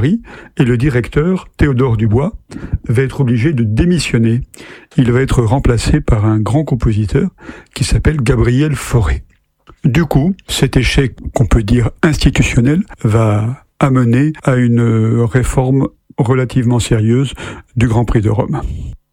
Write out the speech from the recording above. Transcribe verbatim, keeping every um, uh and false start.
Paris, et le directeur, Théodore Dubois, va être obligé de démissionner. Il va être remplacé par un grand compositeur qui s'appelle Gabriel Fauré. Du coup, cet échec qu'on peut dire institutionnel va amener à une réforme relativement sérieuse du Grand Prix de Rome.